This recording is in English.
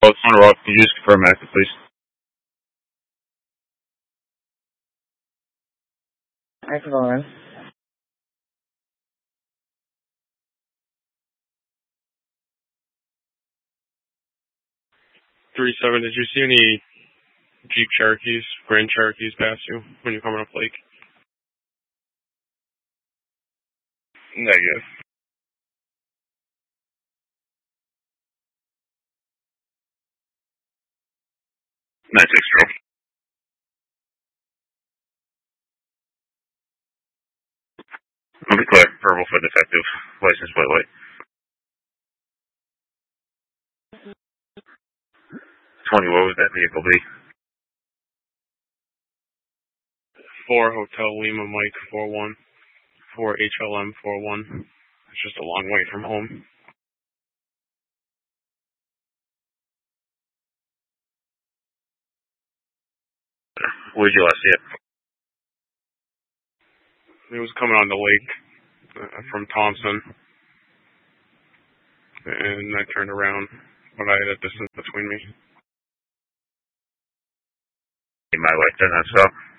Oh, it's on Rock. Can you just confirm active, please? Active on. 3-7, did you see any Jeep Cherokees, Grand Cherokees pass you when you're coming up Lake? Negative. 960. I'll be clear. Verbal for defective. License plate light. 20, what would that vehicle be? 4 Hotel Lima Mike 41, 4 HLM 41. It's just a long way from home. Where'd you last see it? It was coming on the lake from Thompson, and I turned around, but I had a distance between me. My wife did not stop.